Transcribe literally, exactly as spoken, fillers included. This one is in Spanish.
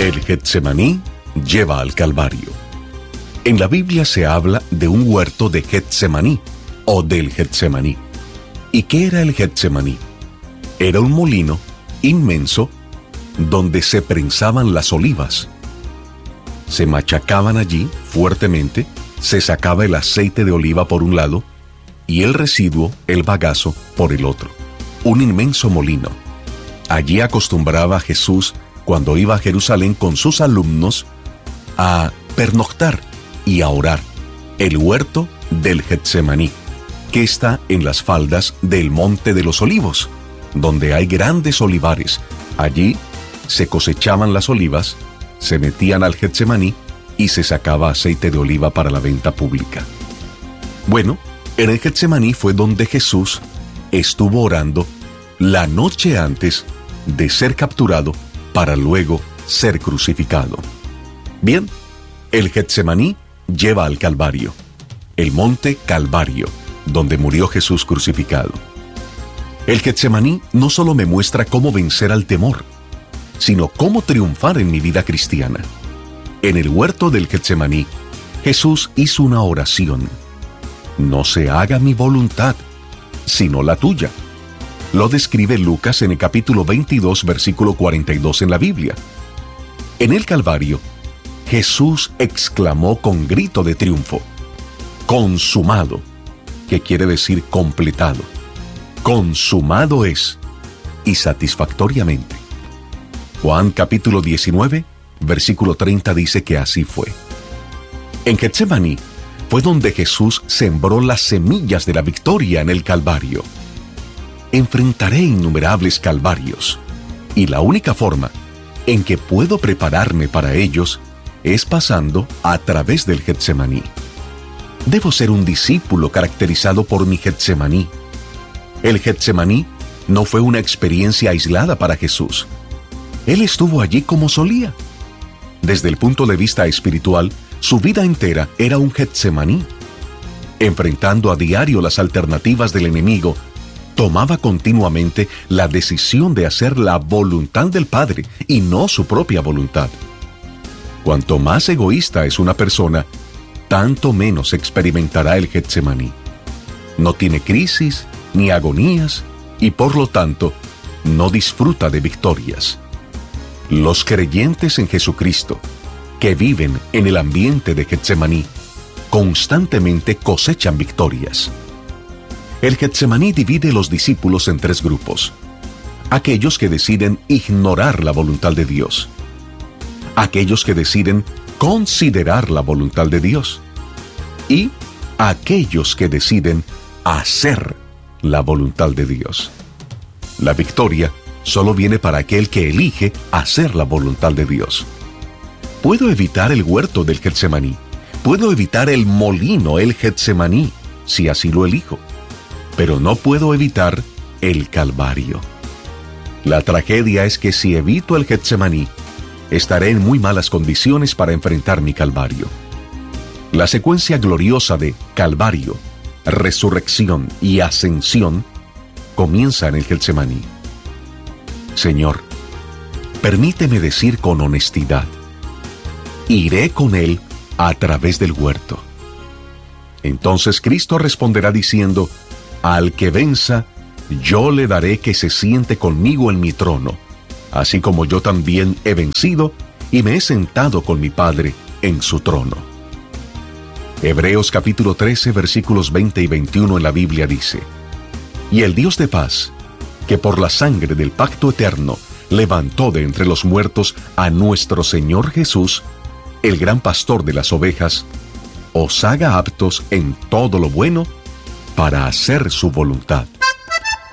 El Getsemaní lleva al Calvario. En la Biblia se habla de un huerto de Getsemaní o del Getsemaní. ¿Y qué era el Getsemaní? Era un molino inmenso donde se prensaban las olivas. Se machacaban allí fuertemente, se sacaba el aceite de oliva por un lado y el residuo, el bagazo, por el otro. Un inmenso molino. Allí acostumbraba Jesús, cuando iba a Jerusalén con sus alumnos, a pernoctar y a orar. El huerto del Getsemaní, que está en las faldas del Monte de los Olivos, donde hay grandes olivares. Allí se cosechaban las olivas, se metían al Getsemaní y se sacaba aceite de oliva para la venta pública. Bueno, en el Getsemaní fue donde Jesús estuvo orando la noche antes de ser capturado para luego ser crucificado. Bien, el Getsemaní lleva al Calvario, el monte Calvario, donde murió Jesús crucificado. El Getsemaní no solo me muestra cómo vencer al temor, sino cómo triunfar en mi vida cristiana. En el huerto del Getsemaní, Jesús hizo una oración. No se haga mi voluntad, sino la tuya. Lo describe Lucas en el capítulo veintidós, versículo cuarenta y dos en la Biblia. En el Calvario, Jesús exclamó con grito de triunfo: consumado, que quiere decir completado. Consumado es, y satisfactoriamente. Juan capítulo diecinueve, versículo treinta dice que así fue. En Getsemaní fue donde Jesús sembró las semillas de la victoria en el Calvario. Enfrentaré innumerables calvarios, y la única forma en que puedo prepararme para ellos es pasando a través del Getsemaní. Debo ser un discípulo caracterizado por mi Getsemaní. El Getsemaní no fue una experiencia aislada para Jesús. Él estuvo allí como solía. Desde el punto de vista espiritual, su vida entera era un Getsemaní. Enfrentando a diario las alternativas del enemigo, tomaba continuamente la decisión de hacer la voluntad del Padre y no su propia voluntad. Cuanto más egoísta es una persona, tanto menos experimentará el Getsemaní. No tiene crisis ni agonías y por lo tanto no disfruta de victorias. Los creyentes en Jesucristo, que viven en el ambiente de Getsemaní, constantemente cosechan victorias. El Getsemaní divide a los discípulos en tres grupos: aquellos que deciden ignorar la voluntad de Dios, aquellos que deciden considerar la voluntad de Dios y aquellos que deciden hacer la voluntad de Dios. La victoria solo viene para aquel que elige hacer la voluntad de Dios. Puedo evitar el huerto del Getsemaní, puedo evitar el molino, el Getsemaní, si así lo elijo, pero no puedo evitar el Calvario. La tragedia es que si evito el Getsemaní, estaré en muy malas condiciones para enfrentar mi Calvario. La secuencia gloriosa de Calvario, resurrección y ascensión comienza en el Getsemaní. Señor, permíteme decir con honestidad: iré con Él a través del huerto. Entonces Cristo responderá diciendo: al que venza, yo le daré que se siente conmigo en mi trono, así como yo también he vencido y me he sentado con mi Padre en su trono. Hebreos capítulo trece, versículos veinte y veintiuno en la Biblia dice: y el Dios de paz, que por la sangre del pacto eterno levantó de entre los muertos a nuestro Señor Jesús, el gran pastor de las ovejas, os haga aptos en todo lo bueno para hacer su voluntad.